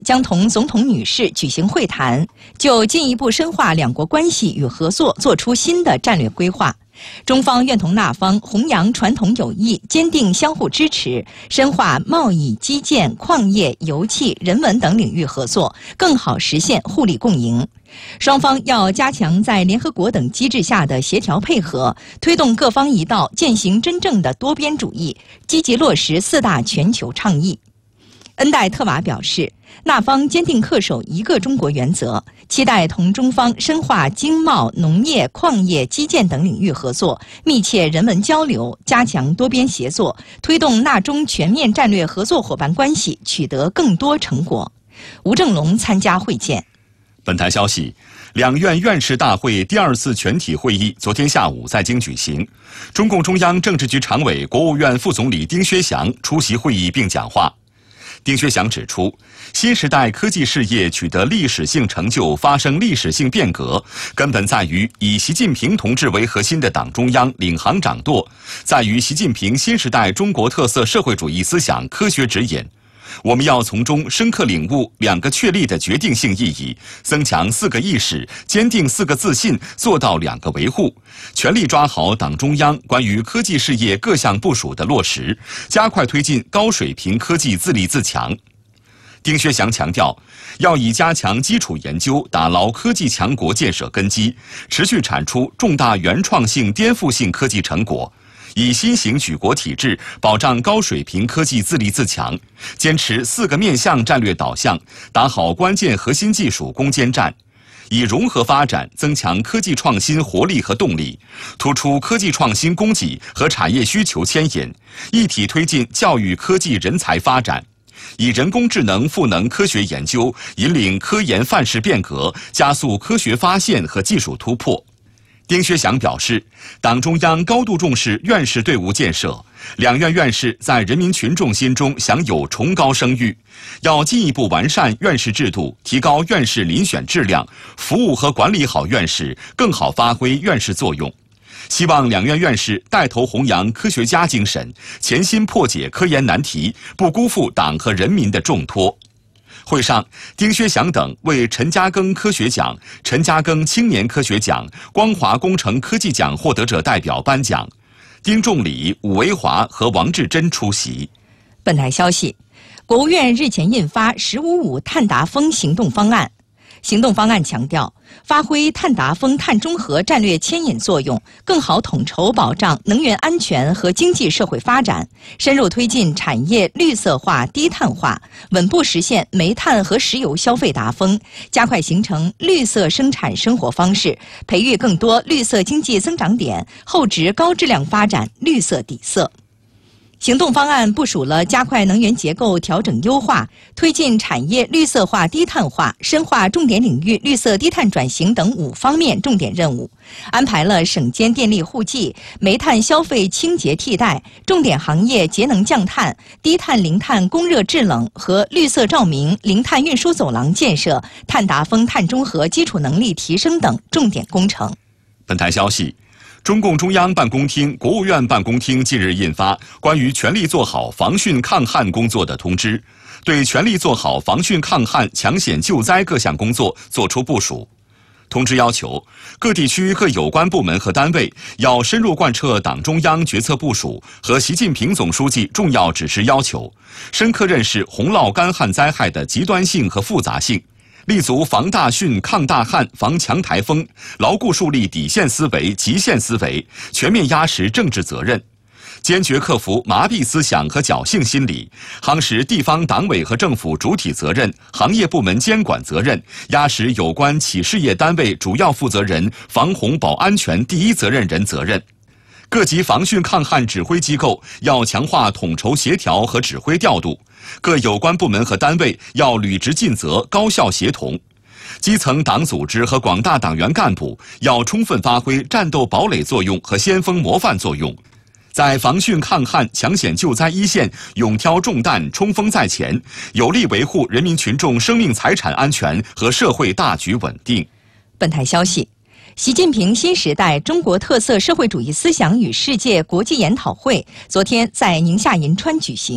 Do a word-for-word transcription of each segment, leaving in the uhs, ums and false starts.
将同总统女士举行会谈，就进一步深化两国关系与合作作出新的战略规划。中方愿同那方弘扬传统友谊，坚定相互支持，深化贸易、基建、矿业、油气、人文等领域合作，更好实现互利共赢。双方要加强在联合国等机制下的协调配合，推动各方一道践行真正的多边主义，积极落实四大全球倡议。恩戴特瓦表示，那方坚定恪守一个中国原则，期待同中方深化经贸、农业、矿业、基建等领域合作，密切人文交流，加强多边协作，推动那中全面战略合作伙伴关系取得更多成果。吴正龙参加会见。 本台消息，两院院士大会第二次全体会议昨天下午在京举行，中共中央政治局常委、国务院副总理丁薛祥出席会议并讲话。丁薛祥指出，新时代科技事业取得历史性成就，发生历史性变革，根本在于以习近平同志为核心的党中央领航掌舵，在于习近平新时代中国特色社会主义思想科学指引。我们要从中深刻领悟两个确立的决定性意义，增强四个意识，坚定四个自信，做到两个维护，全力抓好党中央关于科技事业各项部署的落实，加快推进高水平科技自立自强。丁薛祥强调，要以加强基础研究，打牢科技强国建设根基，持续产出重大原创性、颠覆性科技成果，以新型举国体制保障高水平科技自立自强，坚持四个面向战略导向，打好关键核心技术攻坚战，以融合发展增强科技创新活力和动力，突出科技创新供给和产业需求牵引，一体推进教育科技人才发展，以人工智能赋能科学研究，引领科研范式变革，加速科学发现和技术突破。丁薛祥表示，党中央高度重视院士队伍建设，两院院士在人民群众心中享有崇高声誉，要进一步完善院士制度，提高院士遴选质量，服务和管理好院士，更好发挥院士作用。希望两院院士带头弘扬科学家精神，潜心破解科研难题，不辜负党和人民的重托。会上，丁薛祥等为陈嘉庚科学奖、陈嘉庚青年科学奖、光华工程科技奖获得者代表颁奖。丁仲礼、武维华和王志珍出席。 本台消息，国务院日前印发“十五五”碳达峰行动方案。行动方案强调，发挥碳达峰碳中和战略牵引作用，更好统筹保障能源安全和经济社会发展，深入推进产业绿色化、低碳化，稳步实现煤炭和石油消费达峰，加快形成绿色生产生活方式，培育更多绿色经济增长点，厚植高质量发展绿色底色。行动方案部署了加快能源结构调整优化、推进产业绿色化低碳化、深化重点领域绿色低碳转型等五方面重点任务，安排了省间电力互济、煤炭消费清洁替代、重点行业节能降碳、低碳零碳供热制冷和绿色照明、零碳运输走廊建设、碳达峰碳中和基础能力提升等重点工程。 本台消息，中共中央办公厅、国务院办公厅近日印发关于全力做好防汛抗旱工作的通知，对全力做好防汛抗旱、抢险救灾各项工作作出部署。通知要求，各地区各有关部门和单位要深入贯彻党中央决策部署和习近平总书记重要指示要求，深刻认识洪涝干旱灾害的极端性和复杂性，立足防大汛、抗大旱、防强台风，牢固树立底线思维、极限思维，全面压实政治责任，坚决克服麻痹思想和侥幸心理，夯实地方党委和政府主体责任、行业部门监管责任，压实有关企事业单位主要负责人、防洪保安全第一责任人责任。各级防汛抗旱指挥机构要强化统筹协调和指挥调度，各有关部门和单位要履职尽责、高效协同。基层党组织和广大党员干部要充分发挥战斗堡垒作用和先锋模范作用，在防汛抗旱、抢险救灾一线勇挑重担、冲锋在前，有力维护人民群众生命财产安全和社会大局稳定。 本台消息，习近平新时代中国特色社会主义思想与世界国际研讨会昨天在宁夏银川举行。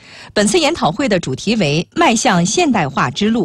本次研讨会的主题为“迈向现代化之路”。